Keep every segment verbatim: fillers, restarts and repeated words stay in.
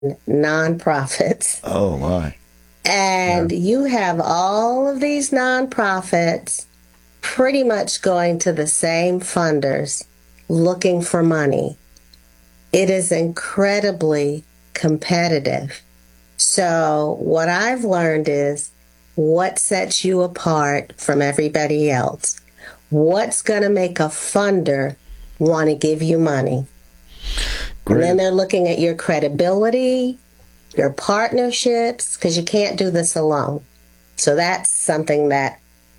nonprofits. Oh, my. And Yeah. you have all of these nonprofits pretty much going to the same funders looking for money. It is incredibly competitive. So what I've learned is what sets you apart from everybody else. What's going to make a funder want to give you money? Great. And then they're looking at your credibility, your partnerships, because you can't do this alone. So that's something that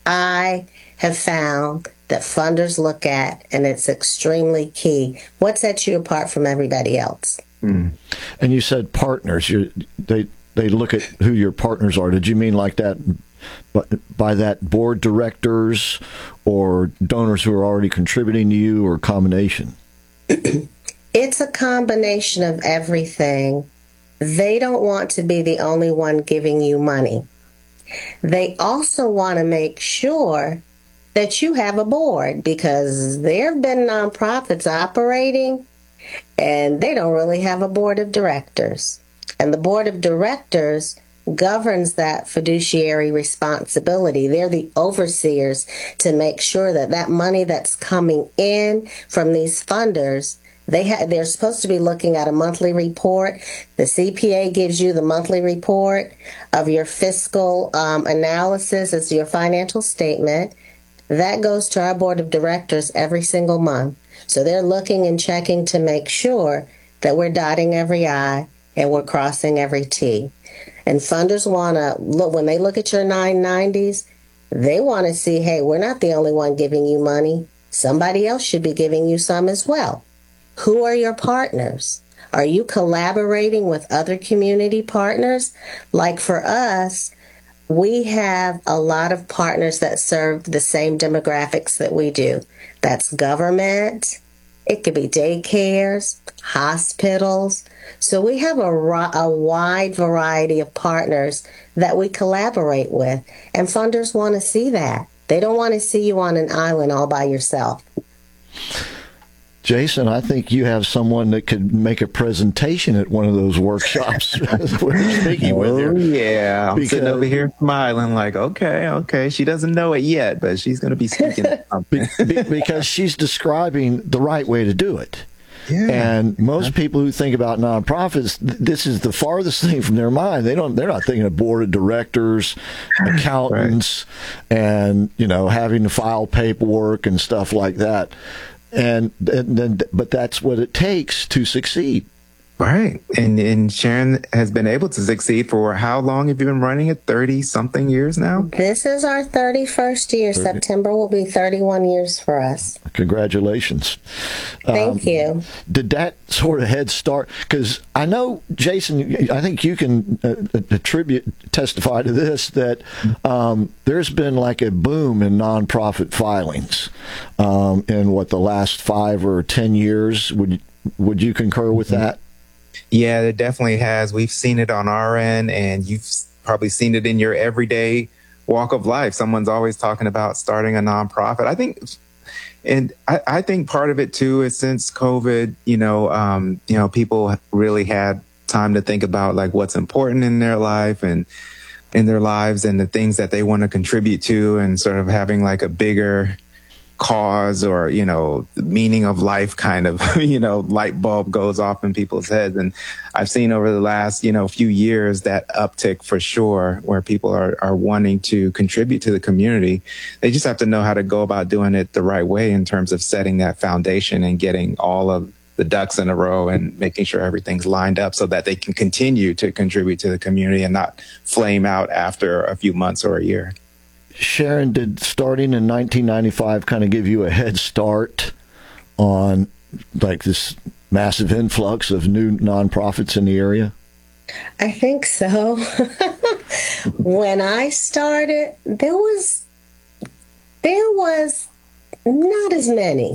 I have found that funders look at, and it's extremely key. What sets you apart from everybody else? Mm. And you said partners. You, they they look at who your partners are. Did you mean like that by, by that board directors or donors who are already contributing to you, or a combination? It's a combination of everything. They don't want to be the only one giving you money. They also want to make sure that you have a board, because there have been nonprofits operating and they don't really have a board of directors. And the board of directors governs that fiduciary responsibility. They're the overseers to make sure that that money that's coming in from these funders, They ha- they're supposed to be looking at a monthly report. The C P A gives you the monthly report of your fiscal um, analysis as your financial statement. That goes to our board of directors every single month. So they're looking and checking to make sure that we're dotting every I and we're crossing every T. And funders want to look, when they look at your nine nineties, they want to see, hey, we're not the only one giving you money. Somebody else should be giving you some as well. Who are your partners? Are you collaborating with other community partners? Like for us, we have a lot of partners that serve the same demographics that we do. That's government. It could be daycares, hospitals. So we have a, a wide variety of partners that we collaborate with. And funders want to see that. They don't want to see you on an island all by yourself. Jason, I think you have someone that could make a presentation at one of those workshops. We're speaking with Oh, her. yeah. I'm Because- sitting over here smiling like, okay, okay. She doesn't know it yet, but she's going to be speaking something. Be- be- because she's describing the right way to do it. Yeah. And most people who think about nonprofits, th- this is the farthest thing from their mind. They don't. They're not thinking of board of directors, accountants, right. and you know having to file paperwork and stuff like that. And then, but that's what it takes to succeed. Right. And and Sharon has been able to succeed for how long have you been running it? thirty something years now? This is our thirty-first year. thirty September will be thirty-one years for us. Congratulations. Thank um, you. Did that sort of head start? Because I know, Jason, I think you can uh, attribute, testify to this, that um, there's been like a boom in nonprofit filings um, in what, the last five or ten years. Would, would you concur with that? Yeah, it definitely has. We've seen it on our end, and you've probably seen it in your everyday walk of life. Someone's always talking about starting a nonprofit. I think, and I, I think part of it too is since COVID, you know, um, you know, people really had time to think about like what's important in their life and in their lives and the things that they want to contribute to, and sort of having like a bigger cause or, you know, the meaning of life kind of, you know, light bulb goes off in people's heads. And I've seen over the last, you know, few years that uptick for sure, where people are, are wanting to contribute to the community. They just have to know how to go about doing it the right way in terms of setting that foundation and getting all of the ducks in a row and making sure everything's lined up so that they can continue to contribute to the community and not flame out after a few months or a year. Sharon, did starting in nineteen ninety-five kind of give you a head start on like this massive influx of new nonprofits in the area? I think so. When I started, there was there was not as many.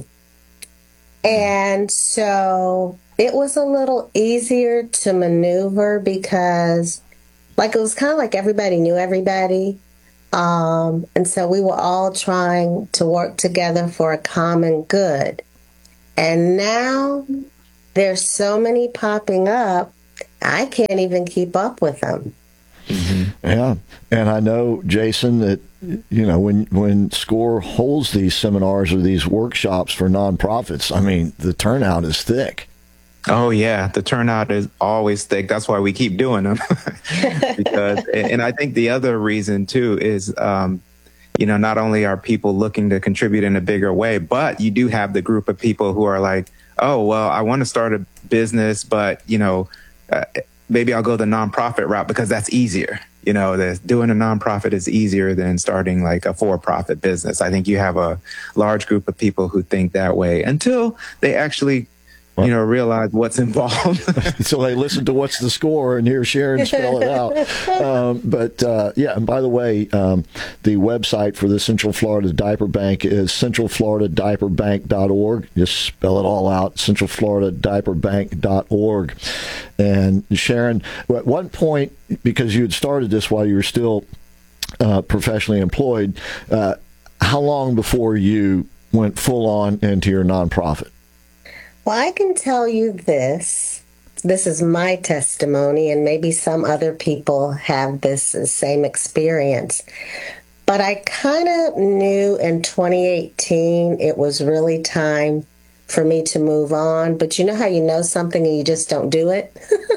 And so it was a little easier to maneuver because like it was kind of like everybody knew everybody. Um, and so we were all trying to work together for a common good. And now there's so many popping up I can't even keep up with them. Mm-hmm. Yeah, and I know, Jason, that you know when when SCORE holds these seminars or these workshops for nonprofits, I mean, the turnout is thick. Oh yeah, the turnout is always thick. That's why we keep doing them. because, and I think the other reason too is, um, you know, not only are people looking to contribute in a bigger way, but you do have the group of people who are like, oh well, I want to start a business, but you know. Uh, maybe I'll go the nonprofit route because that's easier. You know, the, doing a nonprofit is easier than starting like a for-profit business. I think you have a large group of people who think that way until they actually, you know, realize what's involved. So they listen to What's the Score and hear Sharon spell it out. Um, but uh, yeah, and by the way, um, the website for the Central Florida Diaper Bank is central florida diaper bank dot org. Just spell it all out, central florida diaper bank dot org. And Sharon, at one point, because you had started this while you were still uh, professionally employed, uh, how long before you went full on into your nonprofit? Well, I can tell you this. This is my testimony, and maybe some other people have this same experience. But I kind of knew in twenty eighteen it was really time for me to move on. But you know how you know something and you just don't do it?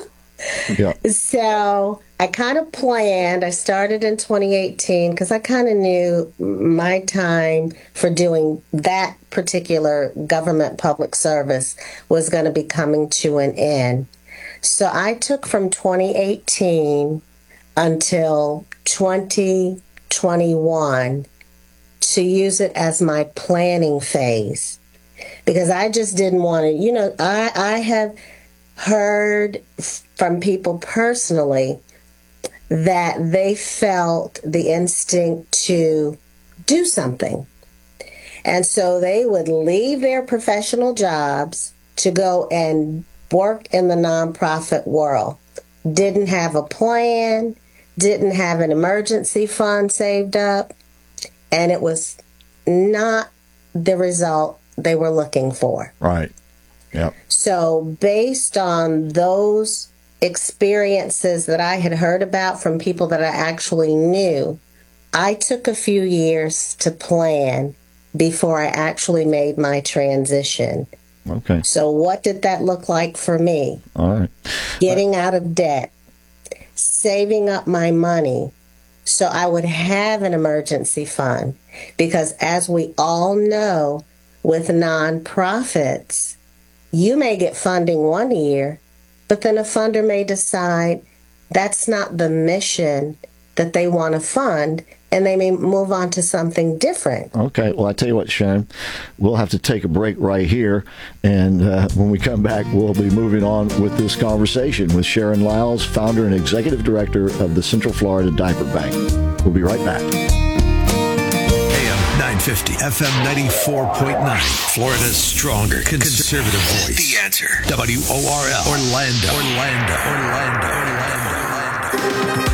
Yeah. So I kind of planned. I started in twenty eighteen because I kind of knew my time for doing that particular government public service was going to be coming to an end. So I took from twenty eighteen until twenty twenty-one to use it as my planning phase because I just didn't want to, you know, I, I have heard from people personally that they felt the instinct to do something. And so they would leave their professional jobs to go and work in the nonprofit world. Didn't have a plan, didn't have an emergency fund saved up, and it was not the result they were looking for. Right. Yeah. So based on those experiences that I had heard about from people that I actually knew, I took a few years to plan before I actually made my transition. Okay. So what did that look like for me? All right. Getting out of debt, saving up my money so I would have an emergency fund. Because as we all know, with nonprofits, you may get funding one year, but then a funder may decide that's not the mission that they want to fund, and they may move on to something different. Okay, well, I tell you what, Sharon, we'll have to take a break right here, and uh, when we come back, we'll be moving on with this conversation with Sharon Lyles, founder and executive director of the Central Florida Diaper Bank. We'll be right back. A M nine fifty, F M ninety-four point nine, Florida's stronger conservative voice. The Answer. W O R L, Orlando, Orlando, Orlando, Orlando, Orlando.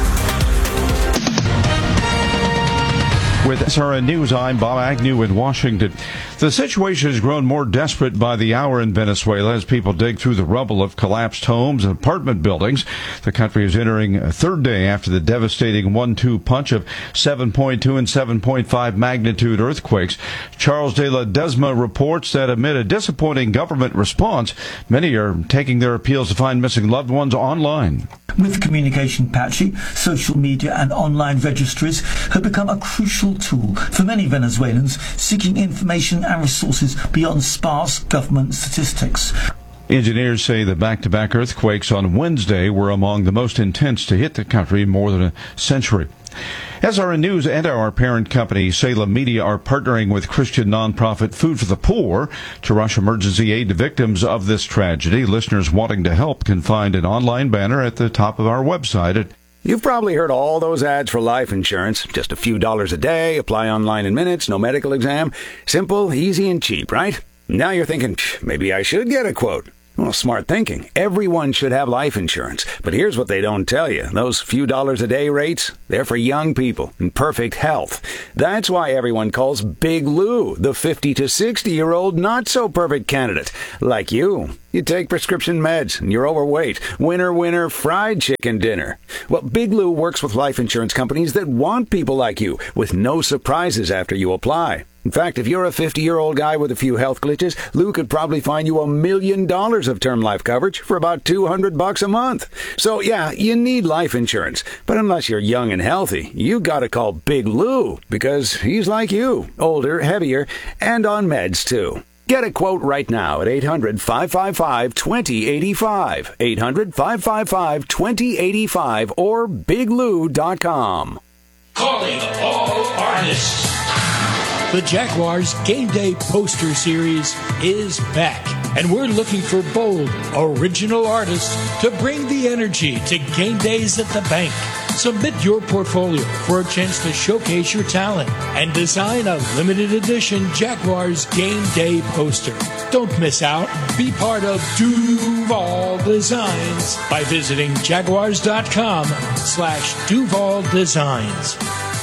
With S R N News, I'm Bob Agnew in Washington. The situation has grown more desperate by the hour in Venezuela as people dig through the rubble of collapsed homes and apartment buildings. The country is entering a third day after the devastating one two punch of seven point two and seven point five magnitude earthquakes. Charles de Ledesma reports that amid a disappointing government response, many are taking their appeals to find missing loved ones online. With communication patchy, social media and online registries have become a crucial tool for many Venezuelans seeking information and resources beyond sparse government statistics. Engineers say the back-to-back earthquakes on Wednesday were among the most intense to hit the country in more than a century. S R N News and our parent company, Salem Media, are partnering with Christian nonprofit Food for the Poor to rush emergency aid to victims of this tragedy. Listeners wanting to help can find an online banner at the top of our website. At You've probably heard all those ads for life insurance. Just a few dollars a day, apply online in minutes, no medical exam. Simple, easy, and cheap, right? Now you're thinking, maybe I should get a quote. Well, smart thinking. Everyone should have life insurance. But here's what they don't tell you. Those few dollars a day rates, they're for young people in perfect health. That's why everyone calls Big Lou the fifty to sixty-year-old not-so-perfect candidate. Like you. You take prescription meds and you're overweight. Winner, winner, fried chicken dinner. Well, Big Lou works with life insurance companies that want people like you with no surprises after you apply. In fact, if you're a fifty-year-old guy with a few health glitches, Lou could probably find you a million dollars of term life coverage for about two hundred bucks a month. So, yeah, you need life insurance. But unless you're young and healthy, you gotta call Big Lou because he's like you, older, heavier, and on meds, too. Get a quote right now at eight hundred, five five five, two zero eight five, eight hundred, five five five, two zero eight five, or big lou dot com. Calling all artists. The Jaguars Game Day Poster Series is back, and we're looking for bold, original artists to bring the energy to game days at the bank. Submit your portfolio for a chance to showcase your talent and design a limited edition Jaguars Game Day poster. Don't miss out. Be part of Duval Designs by visiting jaguars.com slash Duval Designs.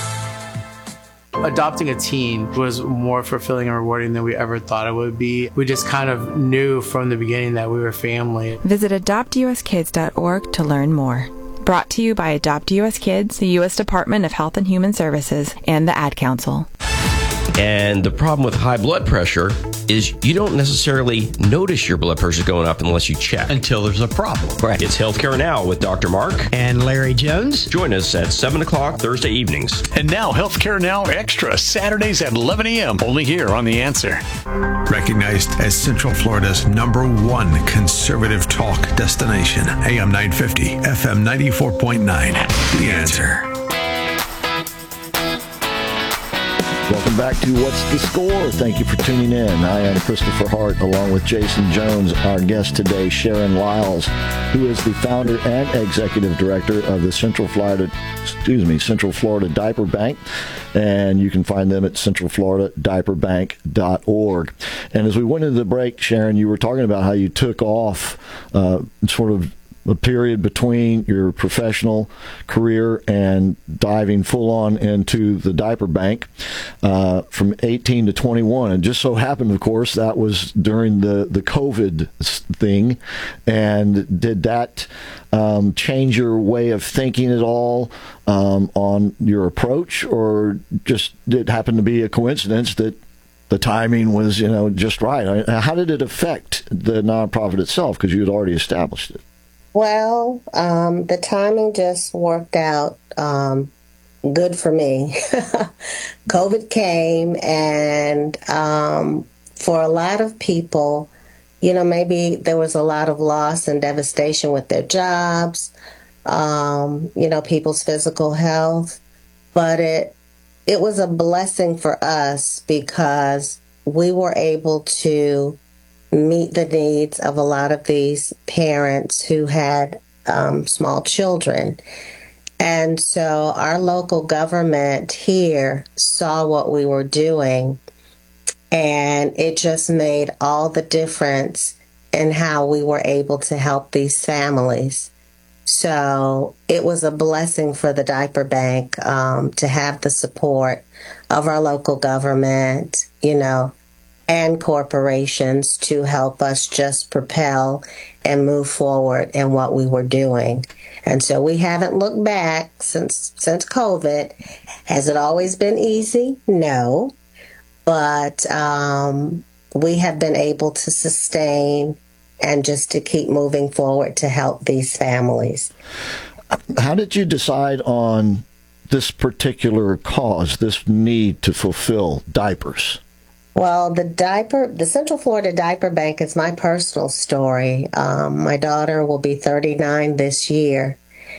Adopting a teen was more fulfilling and rewarding than we ever thought it would be. We just kind of knew from the beginning that we were family. Visit adopt u s kids dot org to learn more. Brought to you by Adopt U S Kids, the U S Department of Health and Human Services, and the Ad Council. And the problem with high blood pressure is you don't necessarily notice your blood pressure going up unless you check. Until there's a problem. Right. It's Healthcare Now with Doctor Mark and Larry Jones. Join us at seven o'clock Thursday evenings. And now Healthcare Now Extra, Saturdays at eleven a.m. Only here on The Answer. Recognized as Central Florida's number one conservative talk destination. A M nine fifty, F M ninety-four point nine. The Answer. Welcome back to What's the Score? Thank you for tuning in. I am Christopher Hart, along with Jason Jones. Our guest today, Sharon Lyles, who is the founder and executive director of the Central Florida, excuse me, Central Florida Diaper Bank, and you can find them at central florida diaper bank dot org. And as we went into the break, Sharon, you were talking about how you took off, uh, sort of a period between your professional career and diving full on into the diaper bank uh, from eighteen to twenty-one. And just so happened, of course, that was during the, the COVID thing. And did that um, change your way of thinking at all um, on your approach, or just did it happen to be a coincidence that the timing was, you know, just right? How did it affect the nonprofit itself, because you had already established it? Well, um, the timing just worked out um, good for me. COVID came, and um, for a lot of people, you know, maybe there was a lot of loss and devastation with their jobs, um, you know, people's physical health. But it it was a blessing for us because we were able to meet the needs of a lot of these parents who had um, small children. And so our local government here saw what we were doing, and it just made all the difference in how we were able to help these families. So it was a blessing for the diaper bank um, to have the support of our local government, you know, and corporations to help us just propel and move forward in what we were doing. And so we haven't looked back since since COVID. Has it always been easy? No. But um, we have been able to sustain and just to keep moving forward to help these families. How did you decide on this particular cause, this need to fulfill diapers? Well, the diaper, the Central Florida Diaper Bank is my personal story. Um, my daughter will be thirty-nine this year.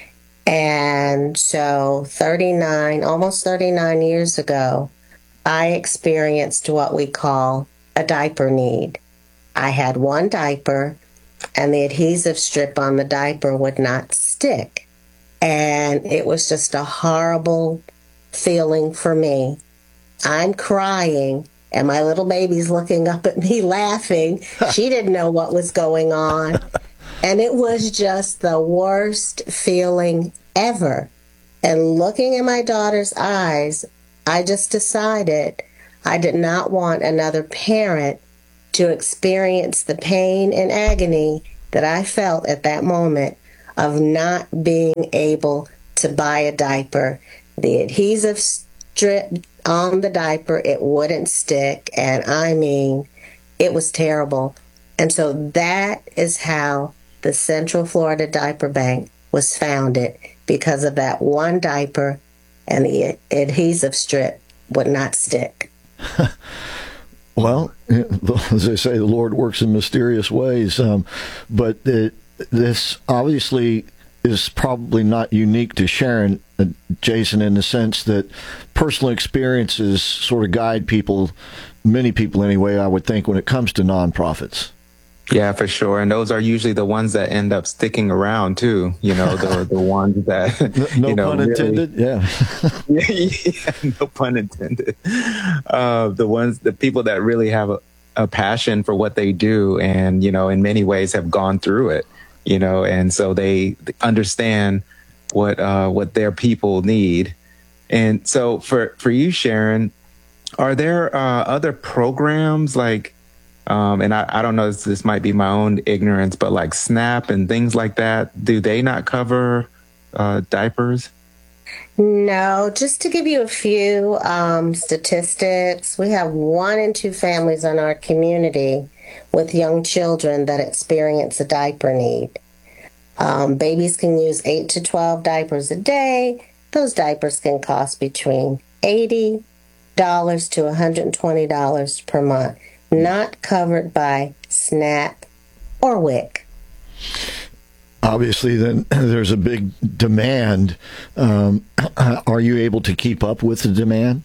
And so thirty-nine, almost thirty-nine years ago, I experienced what we call a diaper need. I had one diaper, and the adhesive strip on the diaper would not stick. And it was just a horrible feeling for me. I'm crying, and my little baby's looking up at me laughing. She didn't know what was going on. And it was just the worst feeling ever. And looking in my daughter's eyes, I just decided I did not want another parent to experience the pain and agony that I felt at that moment of not being able to buy a diaper. The adhesive strip on the diaper, it wouldn't stick, and I mean, it was terrible. And so that is how the Central Florida Diaper Bank was founded, because of that one diaper, and the adhesive strip would not stick. Well, as they say, the Lord works in mysterious ways. Um, but it, this obviously is probably not unique to Sharon, uh, Jason, in the sense that personal experiences sort of guide people, many people anyway, I would think, when it comes to nonprofits. Yeah, for sure. And those are usually the ones that end up sticking around too. You know, the the ones that no you know, pun really, intended. Yeah. yeah, yeah, no pun intended. Uh, the ones, the people that really have a, a passion for what they do, and you know, in many ways have gone through it. You know, and so they understand what uh, what their people need. And so for for you, Sharon, are there uh, other programs like? Um, and I, I don't know, this, this might be my own ignorance, but like SNAP and things like that, do they not cover uh, diapers? No, just to give you a few um, statistics, we have one in two families in our community with young children that experience a diaper need. Um, babies can use eight to twelve diapers a day. Those diapers can cost between eighty dollars to one hundred twenty dollars per month. Not covered by SNAP or W I C. Obviously, then there's a big demand. Um, are you able to keep up with the demand?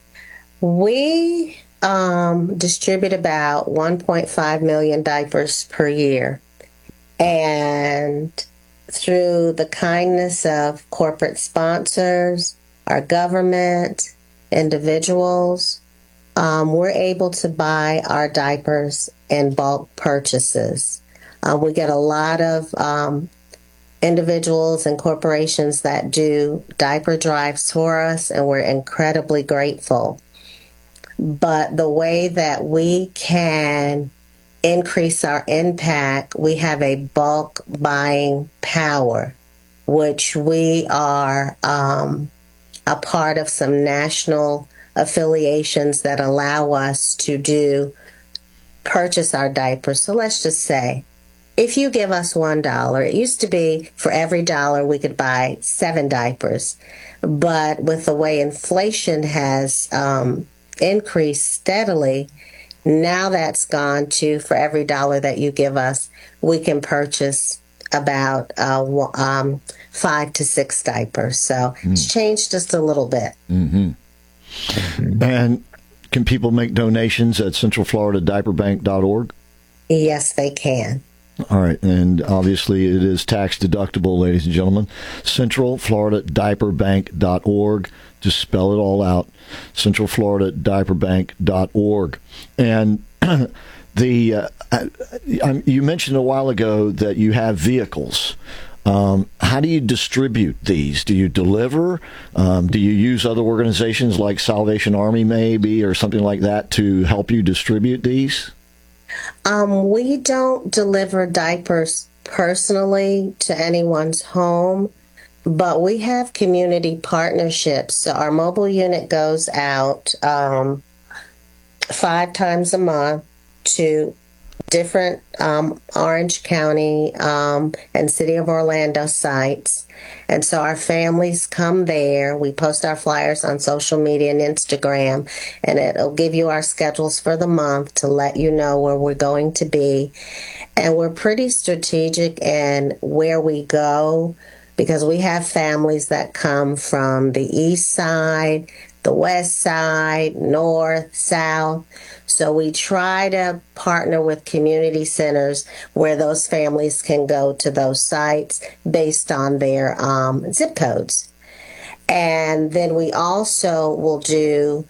We um, distribute about one point five million diapers per year. And through the kindness of corporate sponsors, our government, individuals, Um, we're able to buy our diapers in bulk purchases. Uh, we get a lot of um, individuals and corporations that do diaper drives for us, and we're incredibly grateful. But the way that we can increase our impact, we have a bulk buying power, which we are um, a part of some national affiliations that allow us to do purchase our diapers. So let's just say, if you give us one dollar, it used to be for every dollar we could buy seven diapers. But with the way inflation has um, increased steadily, now that's gone to, for every dollar that you give us, we can purchase about uh, um, five to six diapers. So mm. it's changed just a little bit. Mm-hmm. And can people make donations at central florida diaper bank dot org? Yes, they can. All right. And obviously it is tax deductible, ladies and gentlemen. central florida diaper bank dot org. Just spell it all out. central florida diaper bank dot org. And the uh, I, you mentioned a while ago that you have vehicles. Um, how do you distribute these? Do you deliver? Um, do you use other organizations like Salvation Army maybe or something like that to help you distribute these? Um, we don't deliver diapers personally to anyone's home, but we have community partnerships. So our mobile unit goes out um, five times a month to different um, Orange County um, and City of Orlando sites. And so our families come there. We post our flyers on social media and Instagram, and it'll give you our schedules for the month to let you know where we're going to be. And we're pretty strategic in where we go, because we have families that come from the east side, the west side, north, south. So we try to partner with community centers where those families can go to those sites based on their um, zip codes. And then we also will do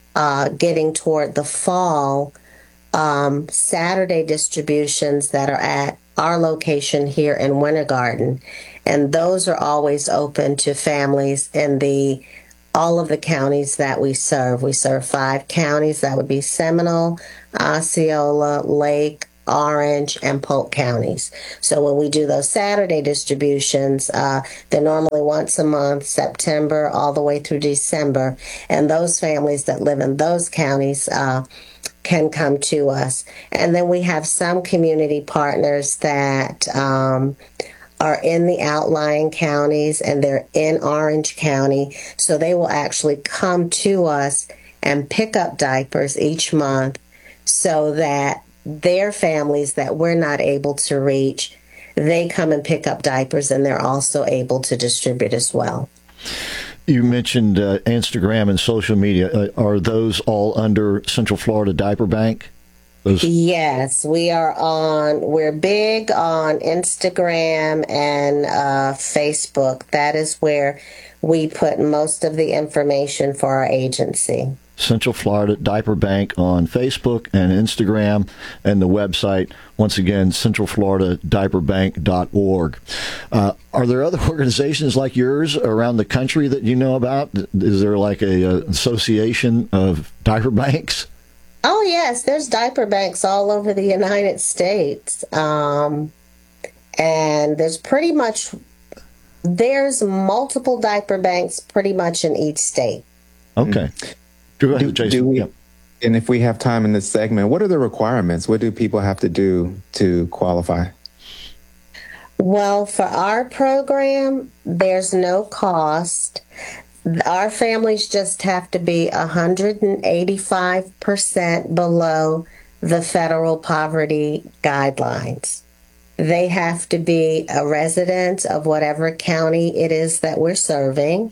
uh, getting toward the fall, um, Saturday distributions that are at our location here in Winter Garden. And those are always open to families in the all of the counties that we serve. We serve five counties. That would be Seminole, Osceola, Lake, Orange, and Polk counties. So when we do those Saturday distributions, uh, they're normally once a month, September all the way through December. And those families that live in those counties uh, can come to us. And then we have some community partners that um, are in the outlying counties, and they're in Orange County. So they will actually come to us and pick up diapers each month so that their families that we're not able to reach, they come and pick up diapers, and they're also able to distribute as well. You mentioned uh, Instagram and social media. Uh, are those all under Central Florida Diaper Bank? Those- Yes, we are on, we're big on Instagram and uh, Facebook. That is where we put most of the information for our agency. Central Florida Diaper Bank on Facebook and Instagram, and the website, once again, central florida diaper bank dot org. Uh, are there other organizations like yours around the country that you know about? Is there like a, a association of diaper banks? Oh, yes, there's diaper banks all over the United States. Um, and there's pretty much, there's multiple diaper banks pretty much in each state. Okay. Go ahead, do, Jason. do we, yeah. And if we have time in this segment, what are the requirements? What do people have to do to qualify? Well, for our program, there's no cost. Our families just have to be one hundred eighty-five percent below the federal poverty guidelines. They have to be a resident of whatever county it is that we're serving.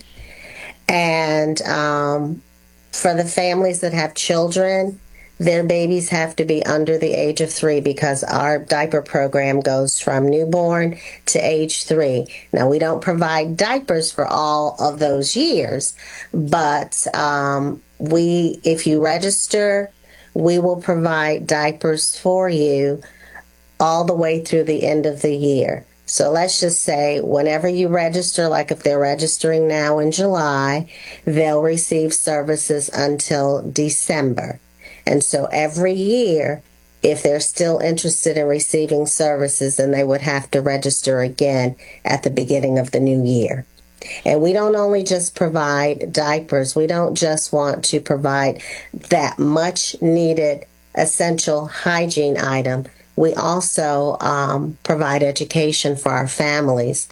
And um, for the families that have children, their babies have to be under the age of three, because our diaper program goes from newborn to age three. Now, we don't provide diapers for all of those years, but um, we, if you register, we will provide diapers for you all the way through the end of the year. So let's just say whenever you register, like if they're registering now in July, they'll receive services until December. And so every year, if they're still interested in receiving services, then they would have to register again at the beginning of the new year. And we don't only just provide diapers. We don't just want to provide that much needed essential hygiene item. We also um, provide education for our families.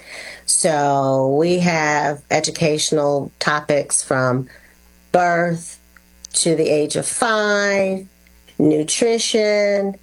So we have educational topics from birth to the age of five, nutrition,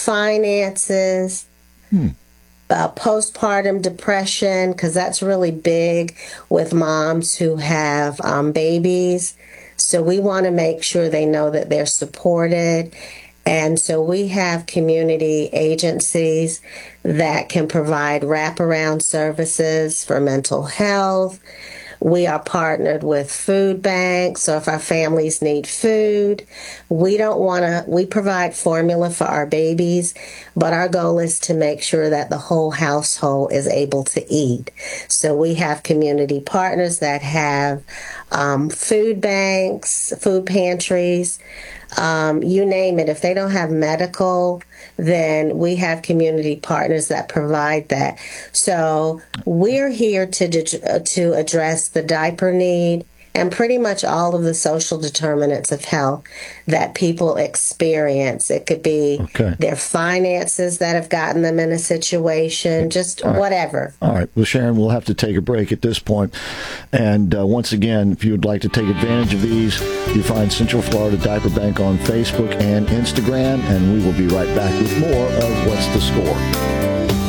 finances, hmm. uh, postpartum depression, because that's really big with moms who have um, babies. So we want to make sure they know that they're supported. And so we have community agencies that can provide wraparound services for mental health. We are partnered with food banks, so if our families need food, we don't want to, we provide formula for our babies, but our goal is to make sure that the whole household is able to eat. So we have community partners that have um, food banks, food pantries, um, you name it. If they don't have medical, then we have community partners that provide that. So we're here to to address the diaper need and pretty much all of the social determinants of health that people experience. It could be okay. their finances that have gotten them in a situation, just all right. whatever. All right. Well, Sharon, we'll have to take a break at this point. And uh, once again, if you would like to take advantage of these, you find Central Florida Diaper Bank on Facebook and Instagram, and we will be right back with more of What's the Score?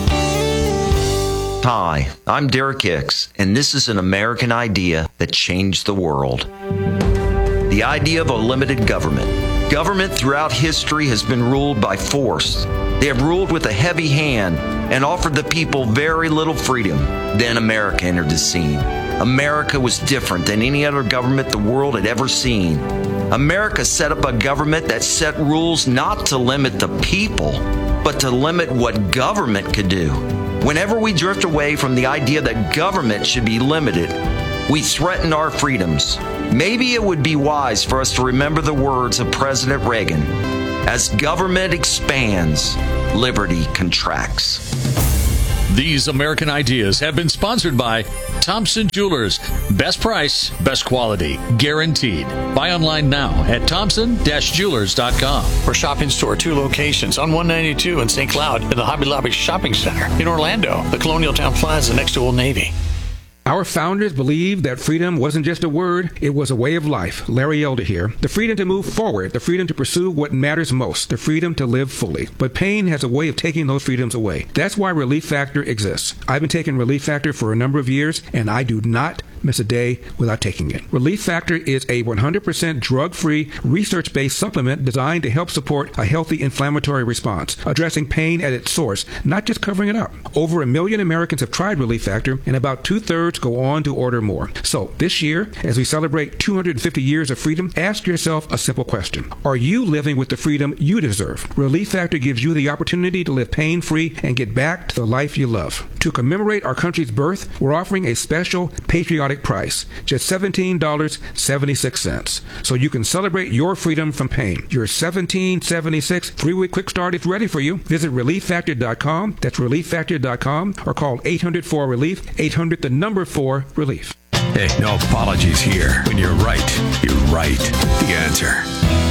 Hi, I'm Derek Hicks, and this is an American idea that changed the world. The idea of a limited government. Government throughout history has been ruled by force. They have ruled with a heavy hand and offered the people very little freedom. Then America entered the scene. America was different than any other government the world had ever seen. America set up a government that set rules not to limit the people, but to limit what government could do. Whenever we drift away from the idea that government should be limited, we threaten our freedoms. Maybe it would be wise for us to remember the words of President Reagan. As government expands, liberty contracts. These American Ideas have been sponsored by Thompson Jewelers. Best price, best quality, guaranteed. Buy online now at thompson dash jewelers dot com. For Shopping Store, two locations on one ninety-two in Saint Cloud and the Hobby Lobby Shopping Center in Orlando, the Colonial Town Plaza next to Old Navy. Our founders believed that freedom wasn't just a word, it was a way of life. Larry Elder here. The freedom to move forward, the freedom to pursue what matters most, the freedom to live fully. But pain has a way of taking those freedoms away. That's why Relief Factor exists. I've been taking Relief Factor for a number of years, and I do not miss a day without taking it. Relief Factor is a one hundred percent drug-free, research-based supplement designed to help support a healthy inflammatory response, addressing pain at its source, not just covering it up. Over a million Americans have tried Relief Factor, and about two-thirds go on to order more. So this year, as we celebrate two hundred fifty years of freedom, ask yourself a simple question. Are you living with the freedom you deserve? Relief Factor gives you the opportunity to live pain-free and get back to the life you love. To commemorate our country's birth, we're offering a special patriotic price, just seventeen dollars and seventy-six cents. So you can celebrate your freedom from pain. Your seventeen dollars and seventy-six cents three-week quick start is ready for you. Visit relief factor dot com. That's relief factor dot com, or call eight hundred four relief, eight hundred the number four relief. Hey, no apologies here. When you're right, you're right. The Answer.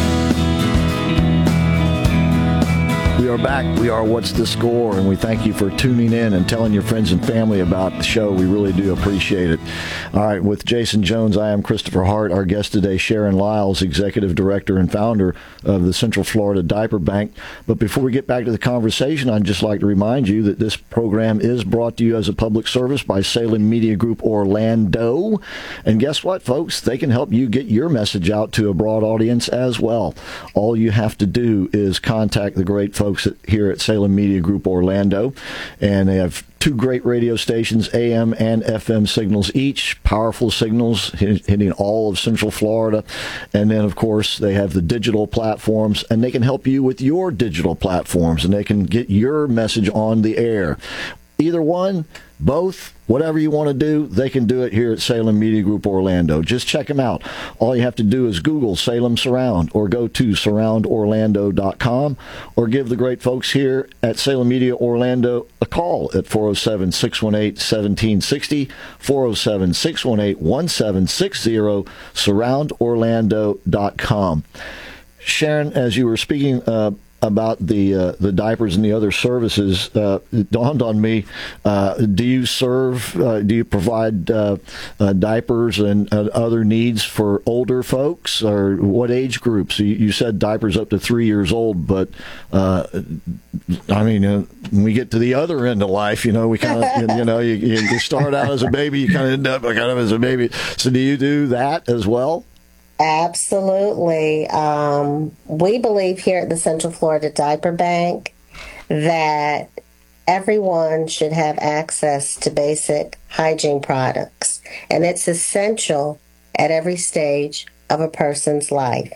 We are back. We are What's the Score, and we thank you for tuning in and telling your friends and family about the show. We really do appreciate it. All right, with Jason Jones, I am Christopher Hart. Our guest today, Sharon Lyles, Executive Director and Founder of the Central Florida Diaper Bank. But before we get back to the conversation, I'd just like to remind you that this program is brought to you as a public service by Salem Media Group Orlando. And guess what, folks? They can help you get your message out to a broad audience as well. All you have to do is contact the great folks here at Salem Media Group Orlando, and they have two great radio stations, A M and F M signals each, powerful signals hitting all of Central Florida. And then, of course, they have the digital platforms, and they can help you with your digital platforms, and they can get your message on the air. Either one, both, whatever you want to do, they can do it here at Salem Media Group Orlando. Just check them out. All you have to do is Google Salem Surround, or go to surround orlando dot com, or give the great folks here at Salem Media Orlando a call at four oh seven, six one eight, one seven six oh, four oh seven, six one eight, one seven six oh, surround orlando dot com. Sharon, as you were speaking uh, about the uh, the diapers and the other services, uh, it dawned on me, uh, do you serve, uh, do you provide uh, uh, diapers and uh, other needs for older folks, or what age groups? You, you said diapers up to three years old, but uh, I mean, uh, when we get to the other end of life, you know, we kind of, you know, you, you start out as a baby, you kind of end up kind of as a baby. So do you do that as well? Absolutely. Um, we believe here at the Central Florida Diaper Bank that everyone should have access to basic hygiene products, and it's essential at every stage of a person's life.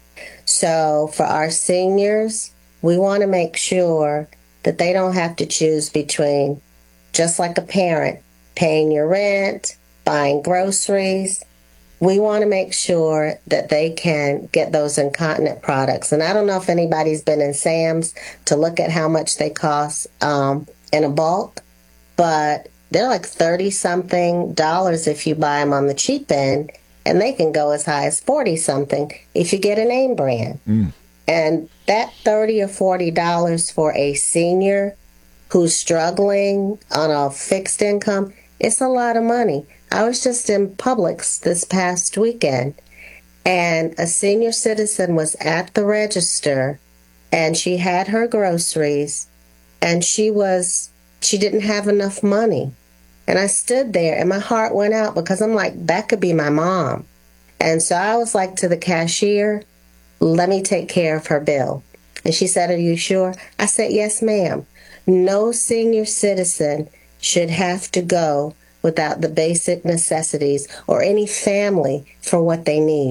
So for our seniors, we want to make sure that they don't have to choose between, just like a parent, paying your rent, buying groceries. We want to make sure that they can get those incontinent products. And I don't know if anybody's been in Sam's to look at how much they cost um, in a bulk, but they're like thirty-something dollars if you buy them on the cheap end, and they can go as high as forty-something if you get a name brand. Mm. And that thirty or forty dollars for a senior who's struggling on a fixed income, it's a lot of money. I was just in Publix this past weekend, and a senior citizen was at the register, and she had her groceries, and she was, she didn't have enough money. And I stood there, and my heart went out, because I'm like, that could be my mom. And so I was like to the cashier, let me take care of her bill. And she said, are you sure? I said, yes, ma'am. No senior citizen should have to go without the basic necessities, or any family for what they need.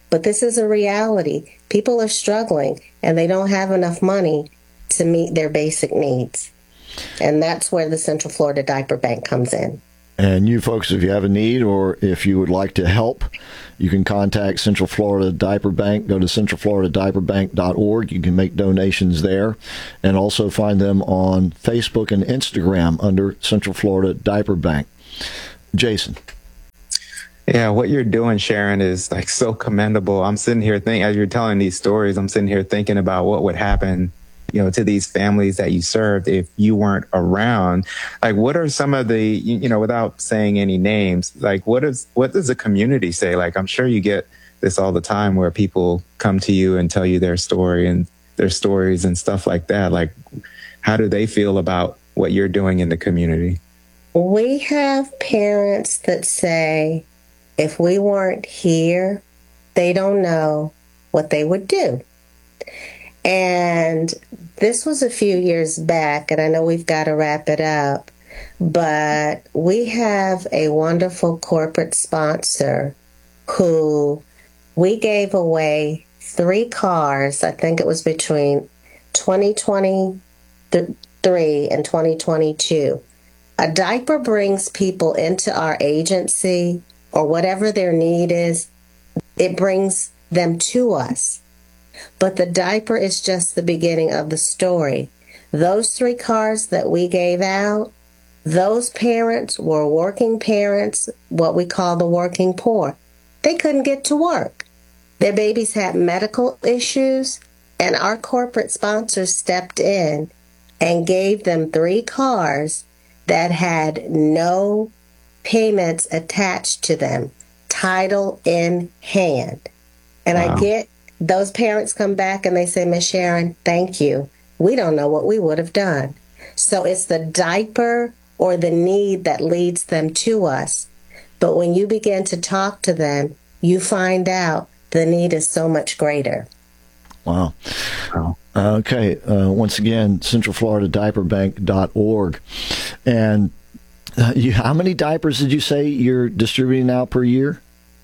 But this is a reality. People are struggling, and they don't have enough money to meet their basic needs. And that's where the Central Florida Diaper Bank comes in. And you folks, if you have a need or if you would like to help, you can contact Central Florida Diaper Bank. Go to central florida diaper bank dot org. You can make donations there, and also find them on Facebook and Instagram under Central Florida Diaper Bank. Jason. Yeah, what you're doing, Sharon, is like so commendable. I'm sitting here thinking, as you're telling these stories, I'm sitting here thinking about what would happen, you know, to these families that you served if you weren't around. Like, what are some of the, you know, without saying any names, like what is, what does the community say? Like, I'm sure you get this all the time where people come to you and tell you their story and their stories and stuff like that. Like, how do they feel about what you're doing in the community? We have parents that say, if we weren't here, they don't know what they would do. And this was a few years back, and I know we've got to wrap it up, but we have a wonderful corporate sponsor who we gave away three cars, I think it was between twenty twenty-three and twenty twenty-two. A diaper brings people into our agency, or whatever their need is, it brings them to us. But the diaper is just the beginning of the story. Those three cars that we gave out, those parents were working parents, what we call the working poor. They couldn't get to work. Their babies had medical issues, and our corporate sponsors stepped in and gave them three cars that had no payments attached to them, title in hand. And wow. I get those parents come back and they say, Miss Sharon, thank you. We don't know what we would have done. So it's the diaper or the need that leads them to us. But when you begin to talk to them, you find out the need is so much greater. Wow. wow. Okay. Uh, once again, central florida diaper bank dot org. And Uh, you, how many diapers did you say you're distributing out per year?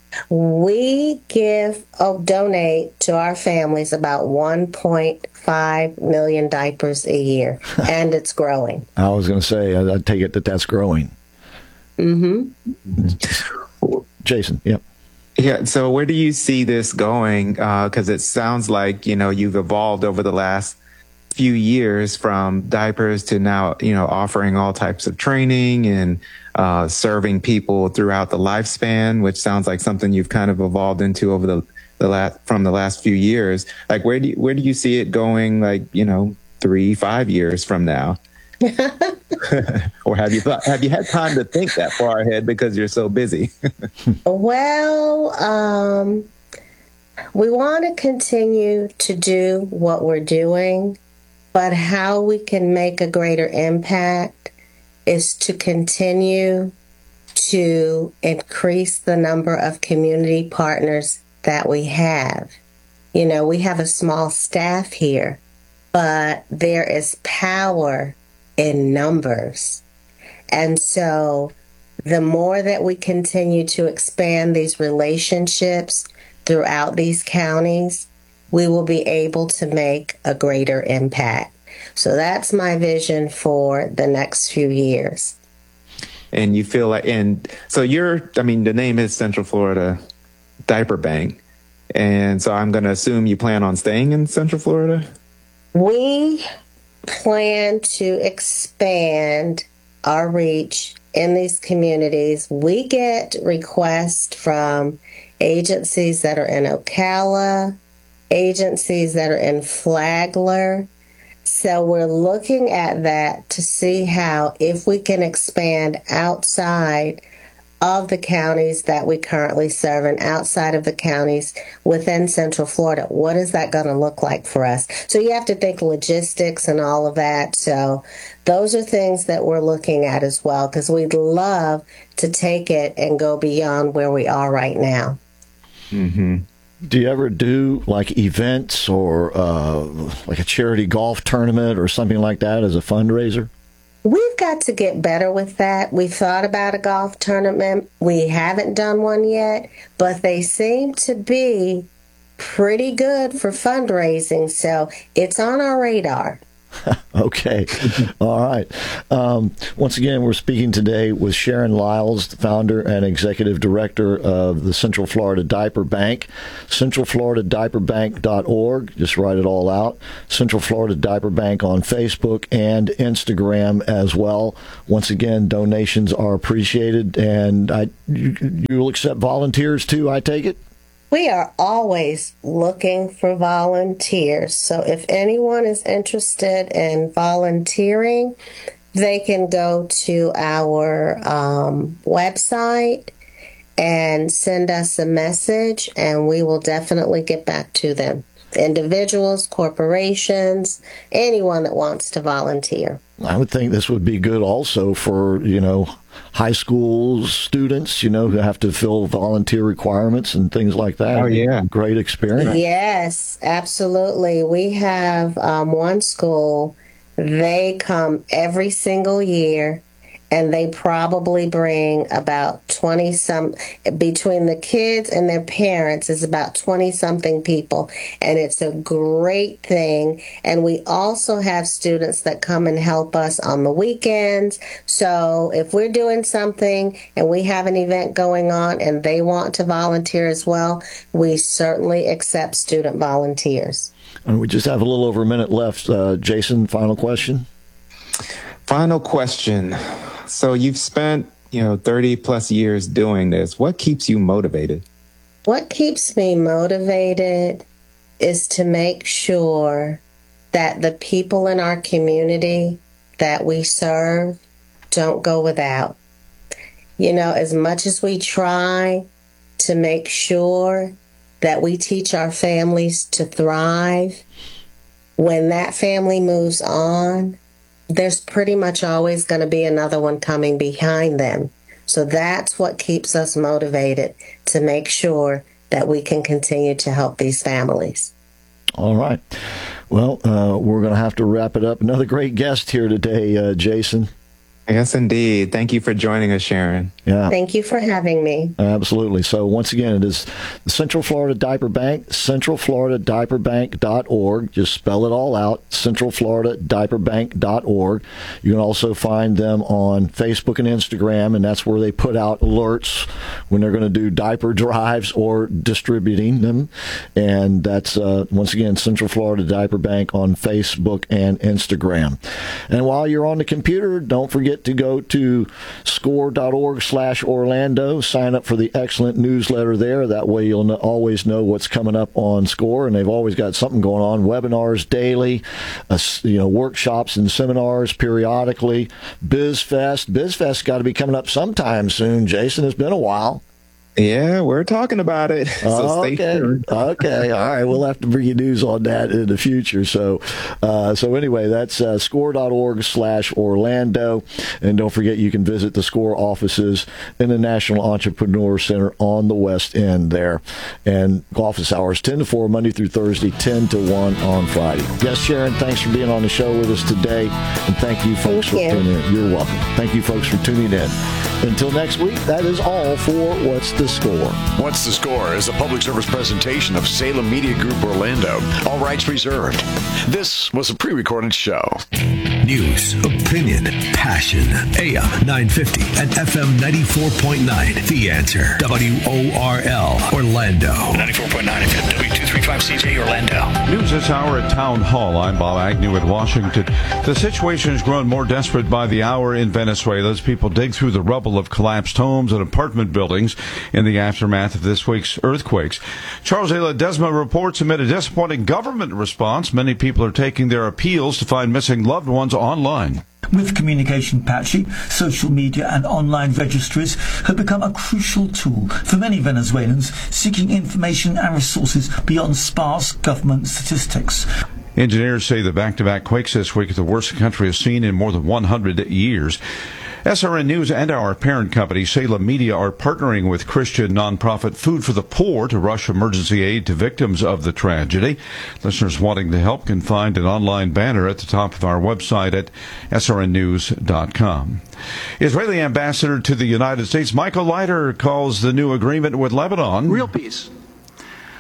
We give, oh, donate to our families about one point five million diapers a year, and it's growing. I was going to say, I, I take it that that's growing. Mm-hmm. Jason, yep. Yeah, so where do you see this going? Because uh, it sounds like, you know, you've evolved over the last few years from diapers to now, you know, offering all types of training and uh, serving people throughout the lifespan, which sounds like something you've kind of evolved into over the the last from the last few years. Like, where do you, where do you see it going? Like, you know, three, five years from now, or have you thought, have you had time to think that far ahead because you're so busy? Well, um, we want to continue to do what we're doing. But how we can make a greater impact is to continue to increase the number of community partners that we have. You know, we have a small staff here, but there is power in numbers. And so the more that we continue to expand these relationships throughout these counties, we will be able to make a greater impact. So that's my vision for the next few years. And you feel like, and so you're, I mean, the name is Central Florida Diaper Bank. And so I'm going to assume you plan on staying in Central Florida? We plan to expand our reach in these communities. We get requests from agencies that are in Ocala, agencies that are in Flagler. So we're looking at that to see how, if we can expand outside of the counties that we currently serve and outside of the counties within Central Florida, what is that going to look like for us? So you have to think logistics and all of that. So those are things that we're looking at as well, because we'd love to take it and go beyond where we are right now. Mm-hmm. Do you ever do like events or uh, like a charity golf tournament or something like that as a fundraiser? We've got to get better with that. We thought about a golf tournament. We haven't done one yet, but they seem to be pretty good for fundraising, so it's on our radar. Okay. All right. Um, once again, we're speaking today with Sharon Lyles, the founder and executive director of the Central Florida Diaper Bank. central florida diaper bank dot org. Just write it all out. Central Florida Diaper Bank on Facebook and Instagram as well. Once again, donations are appreciated, and I, you, you'll accept volunteers too, I take it? We are always looking for volunteers. So if anyone is interested in volunteering, they can go to our um, website and send us a message, and we will definitely get back to them. Individuals, corporations, anyone that wants to volunteer. I would think this would be good also for, you know, high school students, you know, who have to fill volunteer requirements and things like that. Oh, yeah. Great experience. Yes, absolutely. We have um, one school, they come every single year, and they probably bring about twenty some, between the kids and their parents is about twenty something people. And it's a great thing. And we also have students that come and help us on the weekends. So if we're doing something and we have an event going on and they want to volunteer as well, we certainly accept student volunteers. And we just have a little over a minute left. Uh, Jason, final question? Final question. So you've spent, you know, thirty plus years doing this. What keeps you motivated? What keeps me motivated is to make sure that the people in our community that we serve don't go without. You know, as much as we try to make sure that we teach our families to thrive, when that family moves on, there's pretty much always going to be another one coming behind them. So that's what keeps us motivated, to make sure that we can continue to help these families. All right. Well, uh, we're going to have to wrap it up. Another great guest here today, uh, Jason. Yes, indeed. Thank you for joining us, Sharon. Yeah. Thank you for having me. Absolutely. So once again, it is the Central Florida Diaper Bank, central florida diaper bank dot org. Just spell it all out, central florida diaper bank dot org. You can also find them on Facebook and Instagram, and that's where they put out alerts when they're going to do diaper drives or distributing them. And that's, uh, once again, Central Florida Diaper Bank on Facebook and Instagram. And while you're on the computer, don't forget to go to score dot org slash Orlando. Sign up for the excellent newsletter there. That way you'll know, always know what's coming up on SCORE, and they've always got something going on. Webinars daily, uh, you know, workshops and seminars periodically. BizFest. BizFest got to be coming up sometime soon, Jason. It's been a while. Yeah, we're talking about it. So okay. stay tuned. Okay. All right. We'll have to bring you news on that in the future. So, uh, so anyway, that's uh, score dot org slash Orlando. And don't forget, you can visit the SCORE offices in the National Entrepreneur Center on the West End there. And office hours ten to four, Monday through Thursday, ten to one on Friday. Yes, Sharon, thanks for being on the show with us today. And thank you, folks, thank for you. tuning in. You're welcome. Thank you, folks, for tuning in. Until next week, that is all for What's the Score? What's the Score is a public service presentation of Salem Media Group Orlando. All rights reserved. This was a pre-recorded show. News, opinion, passion. A M nine fifty and F M ninety-four point nine. The Answer. W O R L. Orlando. ninety-four point nine F M W two thirty-five C J Orlando. News this hour at Town Hall. I'm Bob Agnew in Washington. The situation has grown more desperate by the hour in Venezuela as people dig through the rubble of collapsed homes and apartment buildings in the aftermath of this week's earthquakes. Charles A. Ledesma reports amid a disappointing government response, many people are taking their appeals to find missing loved ones online. With communication patchy, social media and online registries have become a crucial tool for many Venezuelans seeking information and resources beyond sparse government statistics. Engineers say the back-to-back quakes this week are the worst the country has seen in more than one hundred years. S R N News and our parent company, Salem Media, are partnering with Christian nonprofit Food for the Poor to rush emergency aid to victims of the tragedy. Listeners wanting to help can find an online banner at the top of our website at S R N news dot com. Israeli ambassador to the United States, Michael Leiter, calls the new agreement with Lebanon real peace.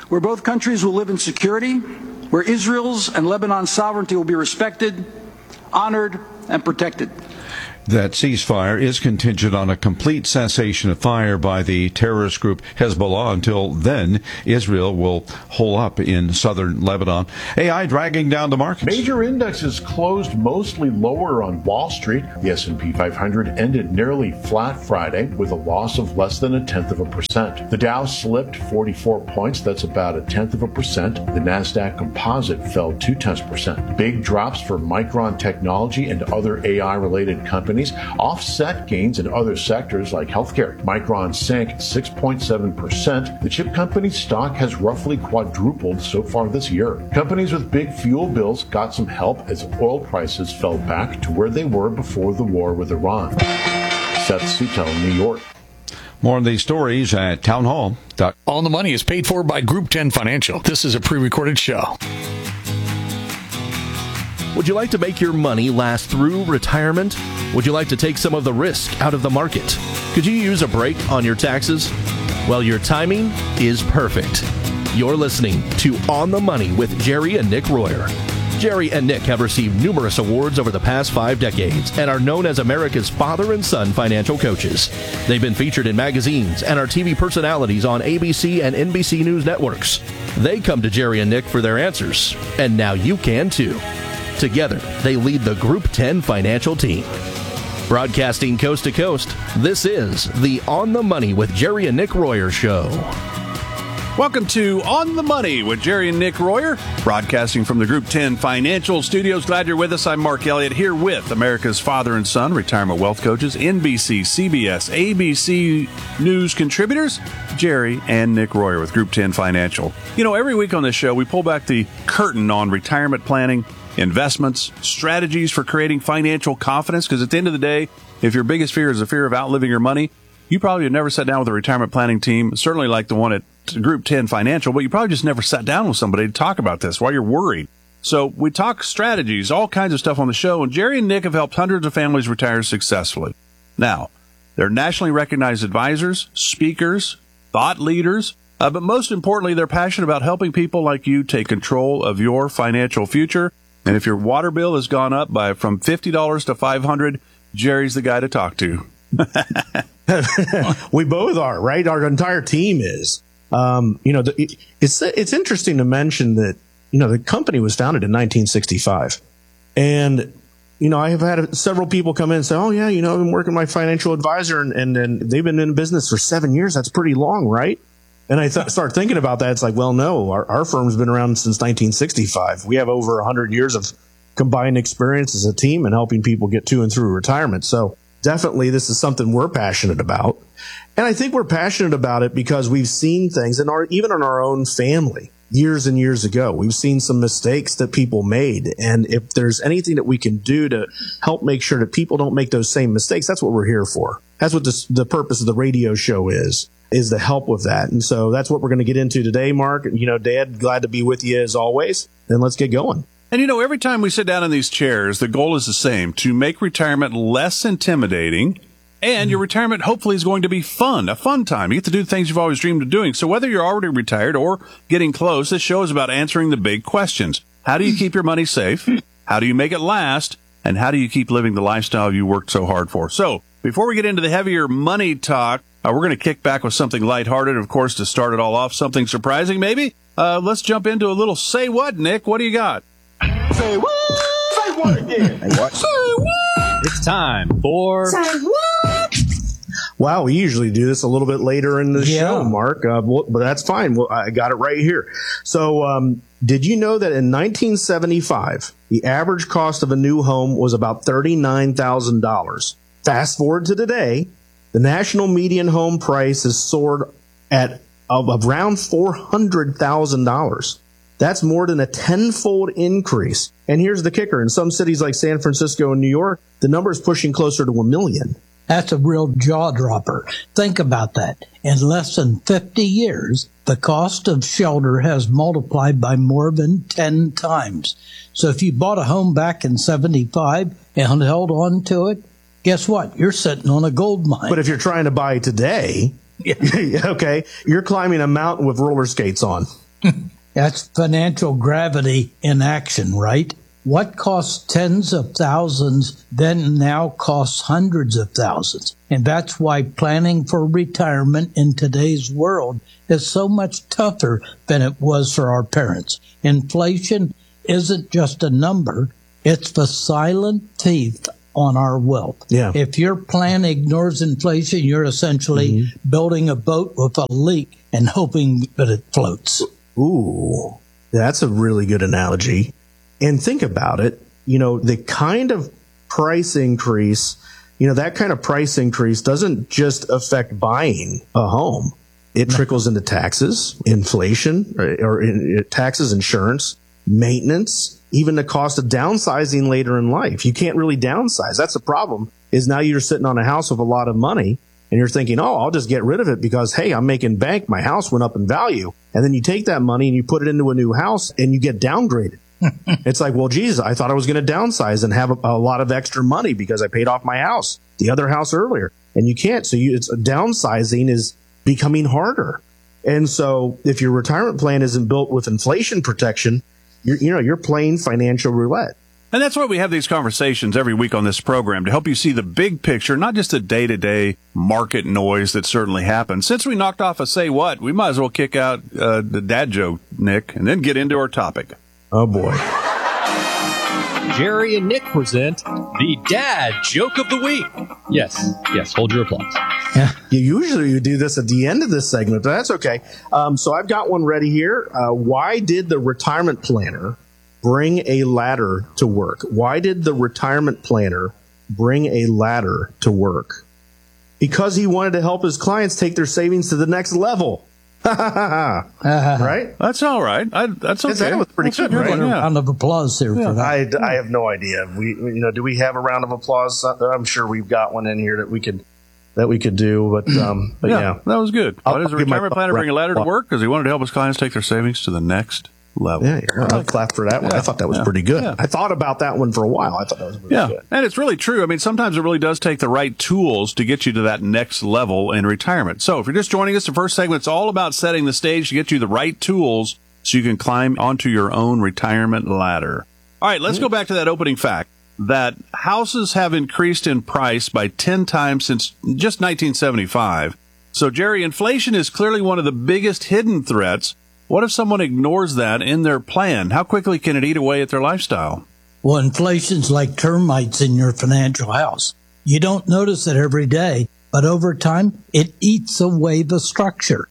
where both countries will live in security, where Israel's and Lebanon's sovereignty will be respected, honored, and protected. That ceasefire is contingent on a complete cessation of fire by the terrorist group Hezbollah. Until then, Israel will hole up in southern Lebanon. A I dragging down the markets. Major indexes closed mostly lower on Wall Street. The S and P five hundred ended nearly flat Friday with a loss of less than a tenth of a percent. The Dow slipped forty-four points. That's about a tenth of a percent. The Nasdaq Composite fell two tenths percent. Big drops for Micron Technology and other A I-related companies offset gains in other sectors like healthcare. Micron sank six point seven percent. The chip company's stock has roughly quadrupled so far this year. Companies with big fuel bills got some help as oil prices fell back to where they were before the war with Iran. Seth Sutel, New York. More on these stories at townhall. On the Money is paid for by Group ten Financial. This is a pre-recorded show. Would you like to make your money last through retirement? Would you like to take some of the risk out of the market? Could you use a break on your taxes? Well, your timing is perfect. You're listening to On the Money with Jerry and Nick Royer. Jerry and Nick have received numerous awards over the past five decades and are known as America's father and son financial coaches. They've been featured in magazines and are T V personalities on A B C and N B C News networks. They come to Jerry and Nick for their answers, and now you can too. Together, they lead the Group ten Financial Team. Broadcasting coast to coast, this is the On the Money with Jerry and Nick Royer show. Welcome to On the Money with Jerry and Nick Royer, broadcasting from the Group ten Financial Studios. Glad you're with us. I'm Mark Elliott here with America's father and son retirement wealth coaches, N B C, C B S, A B C News contributors, Jerry and Nick Royer with Group ten Financial. You know, every week on this show, we pull back the curtain on retirement planning, investments, strategies for creating financial confidence, because at the end of the day, if your biggest fear is the fear of outliving your money, you probably have never sat down with a retirement planning team, certainly like the one at Group ten Financial, but you probably just never sat down with somebody to talk about this while you're worried. So we talk strategies, all kinds of stuff on the show, and Jerry and Nick have helped hundreds of families retire successfully. Now, they're nationally recognized advisors, speakers, thought leaders, uh, but most importantly, they're passionate about helping people like you take control of your financial future. And if your water bill has gone up by from fifty dollars to five hundred dollars, Jerry's the guy to talk to. We both are, right? Our entire team is. Um, you know, the, it's it's interesting to mention that, you know, the company was founded in nineteen sixty-five. And, you know, I have had several people come in and say, oh, yeah, you know, I've been working with my financial advisor, and, and, and they've been in business for seven years. That's pretty long, right? And I th- start thinking about that. It's like, well, no, our, our firm's been around since nineteen sixty-five. We have over one hundred years of combined experience as a team and helping people get to and through retirement. So definitely this is something we're passionate about. And I think we're passionate about it because we've seen things, in our, even in our own family years and years ago. We've seen some mistakes that people made. And if there's anything that we can do to help make sure that people don't make those same mistakes, that's what we're here for. That's what this, the purpose of the radio show is. is to help with that. And so that's what we're going to get into today, Mark. You know, Dad, glad to be with you as always. Then let's get going. And, you know, every time we sit down in these chairs, the goal is the same, to make retirement less intimidating, and your retirement hopefully is going to be fun, a fun time. You get to do things you've always dreamed of doing. So whether you're already retired or getting close, this show is about answering the big questions. How do you keep your money safe? How do you make it last? And how do you keep living the lifestyle you worked so hard for? So before we get into the heavier money talk, Uh, we're going to kick back with something lighthearted, of course, to start it all off, something surprising, maybe. Uh, let's jump into a little Say What, Nick? What do you got? Say what? Say what again? Say what? Say what? It's time for... Say what? Wow, we usually do this a little bit later in the Yeah. show, Mark, uh, but that's fine. Well, I got it right here. So um, did you know that in nineteen seventy-five, the average cost of a new home was about thirty-nine thousand dollars? Fast forward to today, the national median home price has soared at of around four hundred thousand dollars. That's more than a tenfold increase. And here's the kicker. In some cities like San Francisco and New York, the number is pushing closer to a million. That's a real jaw dropper. Think about that. In less than fifty years, the cost of shelter has multiplied by more than ten times. So if you bought a home back in seventy-five and held on to it, guess what? You're sitting on a gold mine. But if you're trying to buy today, okay, you're climbing a mountain with roller skates on. That's financial gravity in action, right? What costs tens of thousands then now costs hundreds of thousands. And that's why planning for retirement in today's world is so much tougher than it was for our parents. Inflation isn't just a number, it's the silent thief on our wealth. Yeah. If your plan ignores inflation, you're essentially mm-hmm. building a boat with a leak and hoping that it floats. Ooh, that's a really good analogy. And think about it, you know, the kind of price increase, you know, that kind of price increase doesn't just affect buying a home. It trickles into taxes, inflation, or, or in, taxes, insurance, maintenance, even the cost of downsizing later in life. You can't really downsize. That's the problem, is now you're sitting on a house with a lot of money and you're thinking, oh, I'll just get rid of it because, hey, I'm making bank. My house went up in value. And then you take that money and you put it into a new house and you get downgraded. It's like, well, geez, I thought I was going to downsize and have a, a lot of extra money because I paid off my house, the other house earlier. And you can't. So you, it's downsizing is becoming harder. And so if your retirement plan isn't built with inflation protection, you're, you know, you're playing financial roulette. And that's why we have these conversations every week on this program, to help you see the big picture, not just the day-to-day market noise that certainly happens. Since we knocked off a say what, we might as well kick out uh, the dad joke, Nick, and then get into our topic. Oh, boy. Jerry and Nick present the dad joke of the week. Yes, yes, hold your applause. Yeah. You usually you do this at the end of this segment, but that's okay. Um, so I've got one ready here. Uh, why did the retirement planner bring a ladder to work? Why did the retirement planner bring a ladder to work? Because he wanted to help his clients take their savings to the next level. Right? That's all right. I, that's okay. That was pretty that's good, good right? one, yeah. Round of applause here Yeah, for that. I, I have no idea. We, you know, do we have a round of applause? I'm sure we've got one in here that we could that we could do. But, um, but yeah, yeah, that was good. I'll, Why does a I'll give my retirement planner bring a ladder to applause. work? Because he wanted to help his clients take their savings to the next level. Yeah, yeah. I'll clap for that one. Yeah. I thought that was Yeah. pretty good. Yeah. I thought about that one for a while. I thought that was pretty Yeah, good. and it's really true. I mean, sometimes it really does take the right tools to get you to that next level in retirement. So if you're just joining us, the first segment's all about setting the stage to get you the right tools so you can climb onto your own retirement ladder. All right, let's go back to that opening fact that houses have increased in price by ten times since just nineteen seventy-five. So, Jerry, inflation is clearly one of the biggest hidden threats. What if someone ignores that in their plan? How quickly can it eat away at their lifestyle? Well, inflation's like termites in your financial house. You don't notice it every day, but over time, it eats away the structure.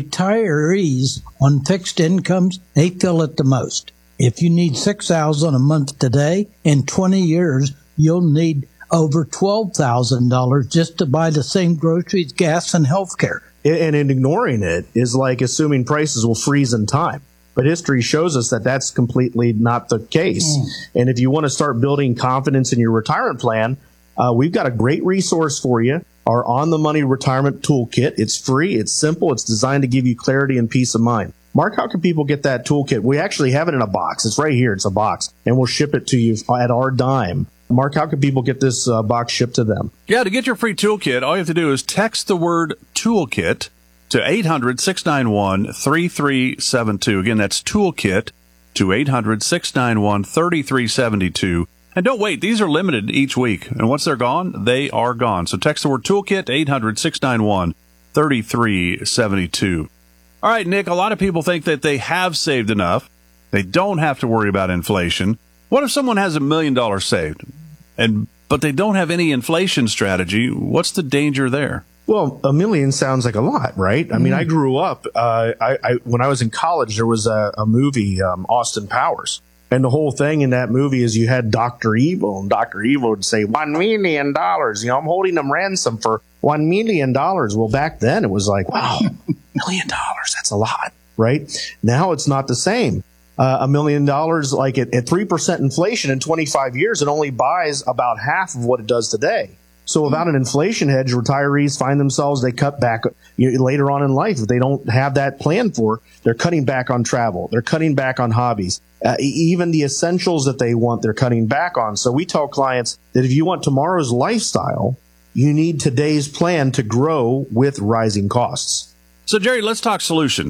Retirees on fixed incomes, they feel it the most. If you need six thousand dollars a month today, in twenty years, you'll need over twelve thousand dollars just to buy the same groceries, gas, and health care. And, and ignoring it is like assuming prices will freeze in time. But history shows us that that's completely not the case. Mm. And if you want to start building confidence in your retirement plan, uh, we've got a great resource for you, our On the Money Retirement Toolkit. It's free, it's simple, it's designed to give you clarity and peace of mind. Mark, how can people get that toolkit? We actually have it in a box. It's right here. It's a box. And we'll ship it to you at our dime. Mark, how can people get this uh, box shipped to them? Yeah, to get your free toolkit, all you have to do is text the word toolkit to eight hundred, six nine one, three three seven two. Again, that's toolkit to eight hundred, six nine one, three three seven two. And don't wait. These are limited each week. And once they're gone, they are gone. So text the word toolkit to eight hundred, six nine one, three three seven two. All right, Nick, a lot of people think that they have saved enough. They don't have to worry about inflation. What if someone has a million dollars saved, and but they don't have any inflation strategy? What's the danger there? Well, a million sounds like a lot, right? I mean, mm. I grew up, uh, I, I, when I was in college, there was a, a movie, um, Austin Powers. And the whole thing in that movie is you had Doctor Evil, and Doctor Evil would say, one million dollars. You know, I'm holding them ransom for one million dollars. Well, back then it was like, wow, million dollars, that's a lot, right? Now it's not the same. Uh, a million dollars, like at, at three percent inflation in twenty-five years, it only buys about half of what it does today. So without an inflation hedge, retirees find themselves, they cut back you know, later on in life. If they don't have that plan for, they're cutting back on travel. They're cutting back on hobbies. Uh, even the essentials that they want, they're cutting back on. So we tell clients that if you want tomorrow's lifestyle, you need today's plan to grow with rising costs. So, Jerry, let's talk solutions.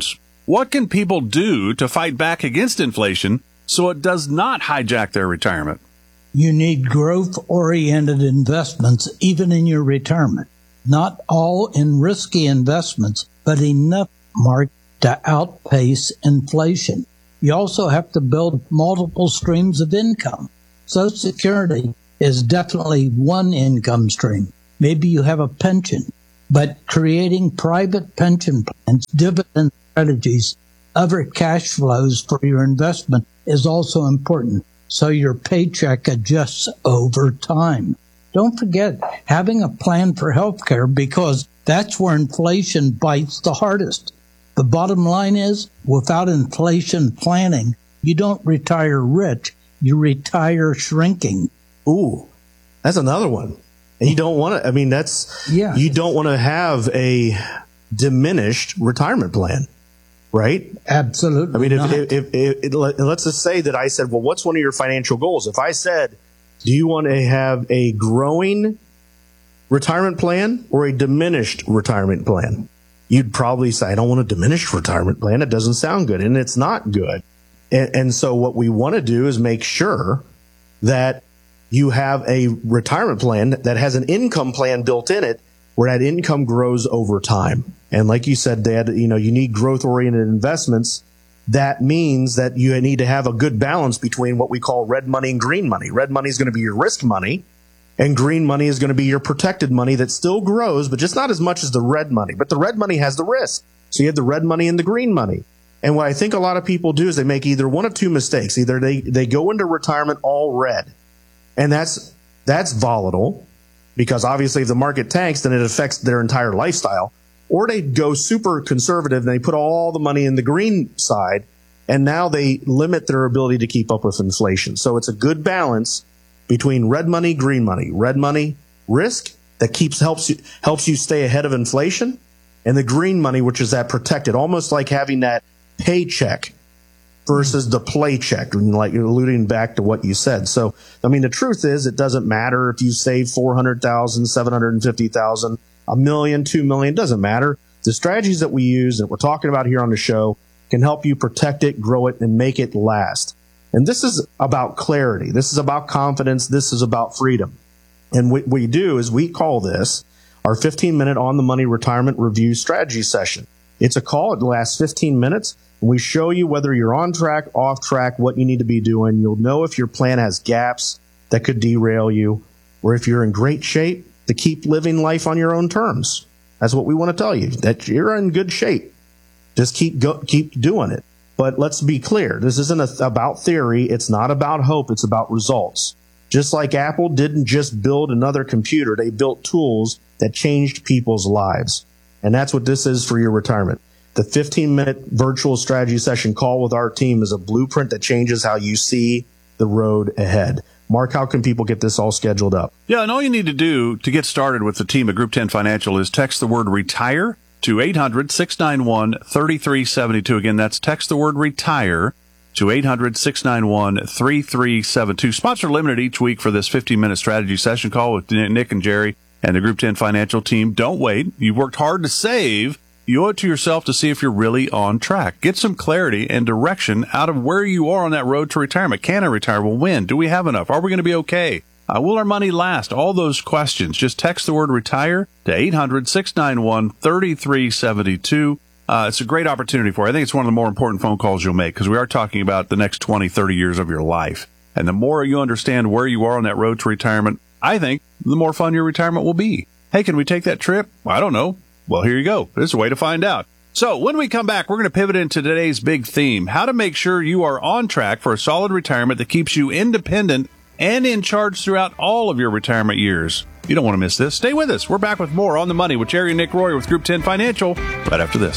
What can people do to fight back against inflation so it does not hijack their retirement? You need growth-oriented investments even in your retirement. Not all in risky investments, but enough, Mark, to outpace inflation. You also have to build multiple streams of income. Social Security is definitely one income stream. Maybe you have a pension, but creating private pension plans, dividend strategies, other cash flows for your investment is also important, so your paycheck adjusts over time. Don't forget having a plan for health care, because that's where inflation bites the hardest. The bottom line is, without inflation planning, you don't retire rich, you retire shrinking. Ooh, that's another one. And you don't want to, I mean, that's, yeah. you don't want to have a diminished retirement plan, right? Absolutely. I mean, not. if, if, if, if, let's just say that I said, well, what's one of your financial goals? If I said, do you want to have a growing retirement plan or a diminished retirement plan? You'd probably say, I don't want a diminished retirement plan. It doesn't sound good, and it's not good. And, and so what we want to do is make sure that you have a retirement plan that has an income plan built in it where that income grows over time. And like you said, Dad, you know, you need growth-oriented investments. That means that you need to have a good balance between what we call red money and green money. Red money is going to be your risk money, and green money is going to be your protected money that still grows, but just not as much as the red money. But the red money has the risk. So you have the red money and the green money. And what I think a lot of people do is they make either one of two mistakes. Either they, they go into retirement all red, and that's that's volatile, because obviously if the market tanks, then it affects their entire lifestyle. Or they go super conservative and they put all the money in the green side, and now they limit their ability to keep up with inflation. So it's a good balance between red money, green money. Red money, risk that keeps helps you helps you stay ahead of inflation, and the green money, which is that protected, almost like having that paycheck versus the play check, like you're alluding back to what you said. So, I mean, the truth is, it doesn't matter if you save four hundred thousand dollars, seven hundred fifty thousand dollars, a million, two million, doesn't matter. The strategies that we use that we're talking about here on the show can help you protect it, grow it, and make it last. And this is about clarity. This is about confidence. This is about freedom. And what we do is we call this our fifteen minute on the money retirement review strategy session. It's a call. It lasts fifteen minutes. And we show you whether you're on track, off track, what you need to be doing. You'll know if your plan has gaps that could derail you, or if you're in great shape to keep living life on your own terms. That's what we want to tell you, that you're in good shape. Just keep go, keep doing it. But let's be clear. This isn't a, about theory. It's not about hope. It's about results. Just like Apple didn't just build another computer. They built tools that changed people's lives. And that's what this is for your retirement. The fifteen minute virtual strategy session call with our team is a blueprint that changes how you see the road ahead. Mark, how can people get this all scheduled up? Yeah, and all you need to do to get started with the team at Group ten Financial is text the word RETIRE to eight hundred, six nine one, three three seven two. Again, that's text the word RETIRE to eight hundred, six nine one, three three seven two. Spots are limited each week for this fifteen minute strategy session call with Nick and Jerry and the Group ten Financial team. Don't wait. You've worked hard to save. You owe it to yourself to see if you're really on track. Get some clarity and direction out of where you are on that road to retirement. Can I retire? Well, when? Do we have enough? Are we going to be okay? Uh, will our money last? All those questions. Just text the word RETIRE to eight hundred, six nine one, three three seven two. Uh, it's a great opportunity for you. I think it's one of the more important phone calls you'll make, because we are talking about the next twenty, thirty years of your life. And the more you understand where you are on that road to retirement, I think the more fun your retirement will be. Hey, can we take that trip? I don't know. Well, here you go. There's a way to find out. So when we come back, we're going to pivot into today's big theme, how to make sure you are on track for a solid retirement that keeps you independent and in charge throughout all of your retirement years. You don't want to miss this. Stay with us. We're back with more On the Money with Jerry and Nick Royer with Group ten Financial right after this.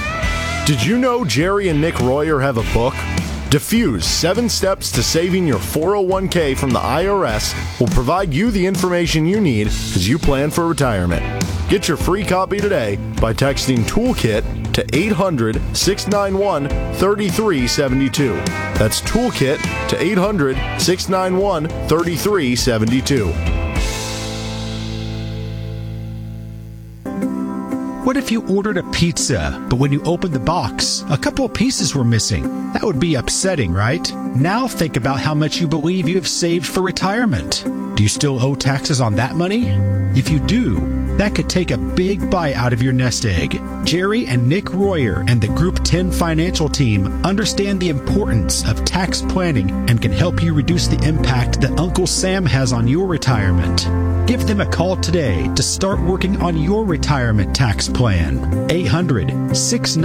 Did you know Jerry and Nick Royer have a book? Diffuse seven Steps to Saving Your four oh one k from the I R S will provide you the information you need as you plan for retirement. Get your free copy today by texting Toolkit to eight hundred, six nine one, three three seven two. That's Toolkit to eight hundred, six nine one, three three seven two. What if you ordered a pizza, but when you opened the box, a couple of pieces were missing? That would be upsetting, right? Now think about how much you believe you have saved for retirement. Do you still owe taxes on that money? If you do, that could take a big bite out of your nest egg. Jerry and Nick Royer and the Group ten Financial Team understand the importance of tax planning and can help you reduce the impact that Uncle Sam has on your retirement. Give them a call today to start working on your retirement tax plan. eight hundred, six